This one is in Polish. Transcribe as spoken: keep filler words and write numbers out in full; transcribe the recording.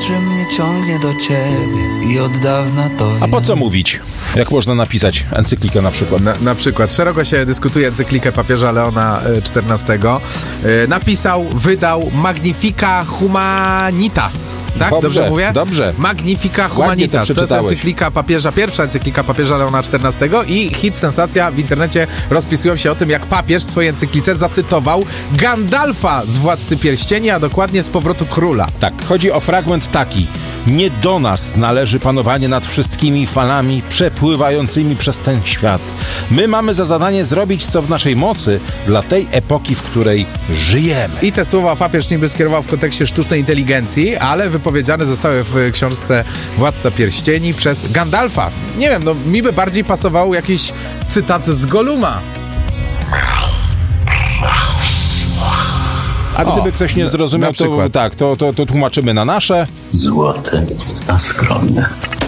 wiatrem mnie ciągnie do ciebie i od dawna to wiem. A po co mówić? Jak można napisać encyklikę na przykład? Na, na przykład. Szeroko się dyskutuje encyklikę papieża Leona czternastego. Yy, napisał, wydał Magnifica Humanitas. Tak? Dobrze, Dobrze mówię? Dobrze. Magnifica Ładnie Humanitas. to To jest przeczytałeś. encyklika papieża, pierwsza encyklika papieża Leona czternastego i hit, sensacja w internecie rozpisują się o tym, jak papież w swojej encyklice zacytował Gandalfa z Władcy Pierścieni, a dokładnie z Powrotu Króla. Tak, chodzi o fragment taki. Nie do nas należy panowanie nad wszystkimi falami przepływającymi przez ten świat. My mamy za zadanie zrobić, co w naszej mocy dla tej epoki, w której żyjemy. I te słowa papież niby skierował w kontekście sztucznej inteligencji, ale wypowiedziane zostały w książce Władca Pierścieni przez Gandalfa. Nie wiem, no mi by bardziej pasował jakiś cytat z Goluma. A gdyby O, ktoś nie zrozumiał, na to przykład. tak, to, to, to tłumaczymy na nasze. Złote, a skromne.